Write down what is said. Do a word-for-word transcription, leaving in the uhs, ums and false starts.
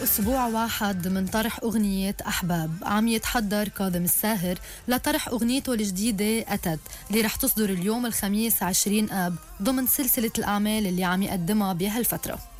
أسبوع واحد من طرح أغنية أحباب عم يتحضر كاظم الساهر لطرح أغنيته الجديدة أتت اللي رح تصدر اليوم الخميس عشرين آب ضمن سلسلة الأعمال اللي عم يقدمها بهالفترة.